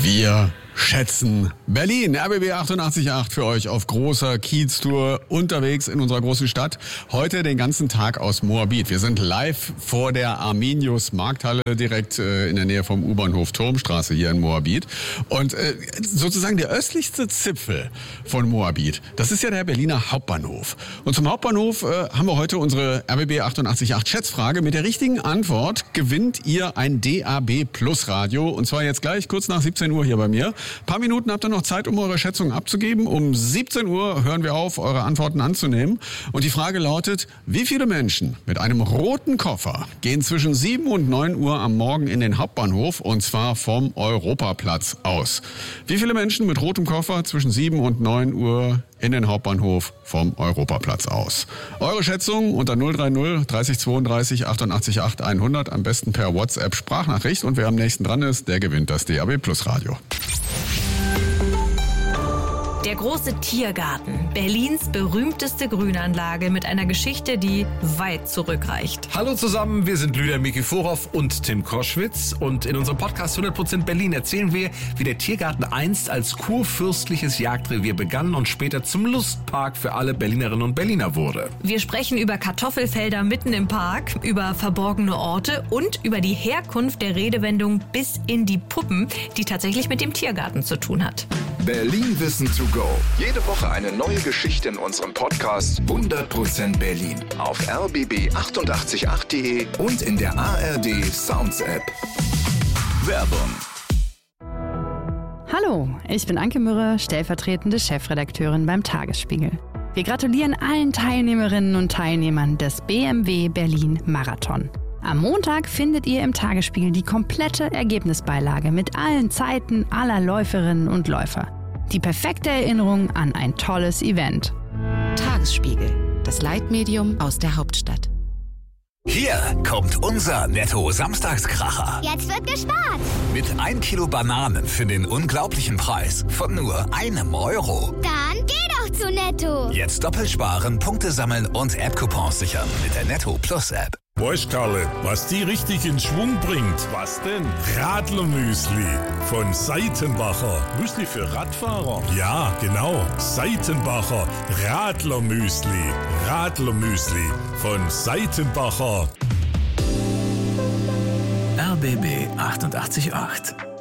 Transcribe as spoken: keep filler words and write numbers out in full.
Wir schätzen Berlin. R B B achtundachtzig Komma acht für euch auf großer Kiez-Tour unterwegs in unserer großen Stadt. Heute den ganzen Tag aus Moabit. Wir sind live vor der Arminius Markthalle direkt äh, in der Nähe vom U-Bahnhof Turmstraße hier in Moabit. Und äh, sozusagen der östlichste Zipfel von Moabit, das ist ja der Berliner Hauptbahnhof. Und zum Hauptbahnhof äh, haben wir heute unsere R B B achtundachtzig Komma acht Schätzfrage. Mit der richtigen Antwort gewinnt ihr ein D A B Plus Radio. Und zwar jetzt gleich kurz nach siebzehn Uhr hier bei mir. Ein paar Minuten habt ihr noch Zeit, um eure Schätzung abzugeben. Um siebzehn Uhr hören wir auf, eure Antworten anzunehmen. Und die Frage lautet, wie viele Menschen mit einem roten Koffer gehen zwischen sieben und neun Uhr am Morgen in den Hauptbahnhof, und zwar vom Europaplatz aus? Wie viele Menschen mit rotem Koffer zwischen sieben und neun Uhr in den Hauptbahnhof vom Europaplatz aus? Eure Schätzung unter null drei null dreißig zweiunddreißig achtundachtzig acht hundert, am besten per WhatsApp Sprachnachricht. Und wer am nächsten dran ist, der gewinnt das D A B Plus Radio. Der große Tiergarten, Berlins berühmteste Grünanlage mit einer Geschichte, die weit zurückreicht. Hallo zusammen, wir sind Lydia Mikiforov und Tim Koschwitz, und in unserem Podcast hundert Prozent Berlin erzählen wir, wie der Tiergarten einst als kurfürstliches Jagdrevier begann und später zum Lustpark für alle Berlinerinnen und Berliner wurde. Wir sprechen über Kartoffelfelder mitten im Park, über verborgene Orte und über die Herkunft der Redewendung bis in die Puppen, die tatsächlich mit dem Tiergarten zu tun hat. Berlin Wissen to go. Jede Woche eine neue Geschichte in unserem Podcast hundert Prozent Berlin auf r b b achtundachtzig Komma acht punkt de und in der A R D Sounds App. Werbung. Hallo, ich bin Anke Mürre, stellvertretende Chefredakteurin beim Tagesspiegel. Wir gratulieren allen Teilnehmerinnen und Teilnehmern des B M W Berlin Marathon. Am Montag findet ihr im Tagesspiegel die komplette Ergebnisbeilage mit allen Zeiten aller Läuferinnen und Läufer. Die perfekte Erinnerung an ein tolles Event. Tagesspiegel, das Leitmedium aus der Hauptstadt. Hier kommt unser Netto-Samstagskracher. Jetzt wird gespart. Mit ein Kilo Bananen für den unglaublichen Preis von nur einem Euro. Dann geh doch zu Netto. Jetzt doppelt sparen, Punkte sammeln und App-Coupons sichern mit der Netto Plus App. Weißt Karle, was die richtig in Schwung bringt? Was denn? Radlermüsli von Seitenbacher. Müsli für Radfahrer? Ja, genau. Seitenbacher Radlermüsli. Radlermüsli von Seitenbacher. R B B achtundachtzig Komma acht.